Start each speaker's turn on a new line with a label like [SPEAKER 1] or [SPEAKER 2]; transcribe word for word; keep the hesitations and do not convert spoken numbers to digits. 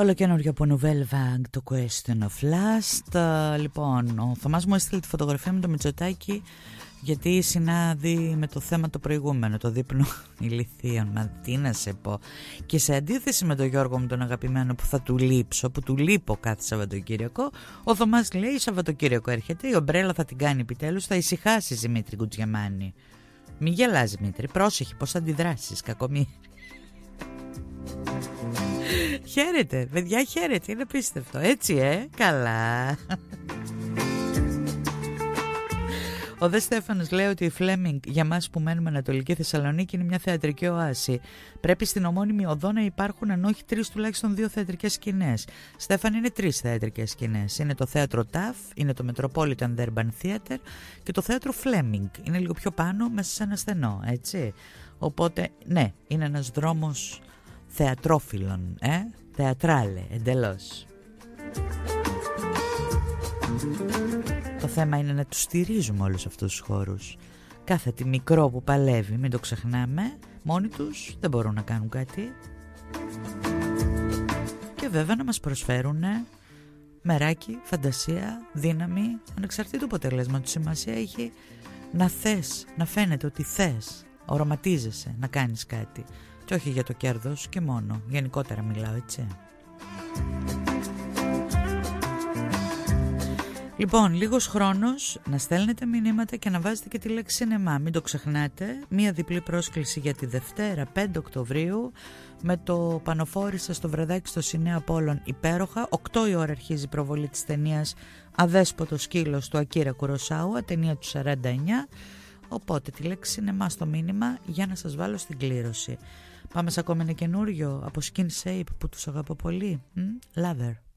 [SPEAKER 1] Ολοκαινούριο από Nouvelle Vague, το Question of Last. Λοιπόν, ο Θωμάς μου έστειλε τη φωτογραφία με το Μητσοτάκη γιατί συνάδει με το θέμα το προηγούμενο, το δείπνο ηλιθείων. Μα τι να σε πω. Και σε αντίθεση με τον Γιώργο μου τον αγαπημένο που θα του λείψω, που του λείπω κάθε Σαββατοκύριακο, ο Θωμάς λέει Σαββατοκύριακο έρχεται, η ομπρέλα θα την κάνει επιτέλους, θα ησυχάσει Δημήτρη Κουτζιαμάνη. Μη γελάς Δημήτρη, πρόσεχε πως αντιδράσεις, κακομοίρη. Χαίρετε, παιδιά, χαίρετε, είναι απίστευτο. Έτσι, ε, καλά. Ο Δε Στέφανος λέει ότι η Φλέμινγκ για μας που μένουμε Ανατολική Θεσσαλονίκη είναι μια θεατρική οάση. Πρέπει στην ομώνυμη οδό να υπάρχουν αν όχι τρεις τουλάχιστον δύο θεατρικές σκηνές. Στέφαν, είναι τρεις θεατρικές σκηνές. Είναι το θέατρο ταφ, είναι το Metropolitan Urban Theater και το θέατρο Φλέμινγκ. Είναι λίγο πιο πάνω μέσα σε ένα στενό, έτσι. Οπότε, ναι, είναι ένας δρόμος θεατρόφιλων, ε, θεατράλε, εντελώς. Το θέμα είναι να τους στηρίζουμε όλους αυτούς τους χώρους. Κάθε τι μικρό που παλεύει, μην το ξεχνάμε, μόνοι τους δεν μπορούν να κάνουν κάτι. Και βέβαια να μας προσφέρουν μεράκι, φαντασία, δύναμη, ανεξαρτήτου αποτελέσματος. Σημασία έχει να θες, να φαίνεται ότι θες, οραματίζεσαι να κάνεις κάτι. Και όχι για το κέρδος και μόνο. Γενικότερα μιλάω, έτσι. Λοιπόν, λίγος χρόνος να στέλνετε μηνύματα και να βάζετε και τη λέξη σινεμά. Μην το ξεχνάτε. Μία διπλή πρόσκληση για τη Δευτέρα πέντε Οκτωβρίου με το Πανοφόρησα στο βραδάκι στο Σινέα Απόλλων υπέροχα. οκτώ η ώρα αρχίζει η προβολή της ταινίας Αδέσποτος σκύλος του Ακίρα Κουροσάουα, ταινία του σαράντα εννιά. Οπότε τη λέξη σινεμά στο μήνυμα για να σας βάλω στην κλήρωση. Πάμε σε ακόμα ένα καινούριο από Skin Shape που τους αγαπώ πολύ. Mm? Lover.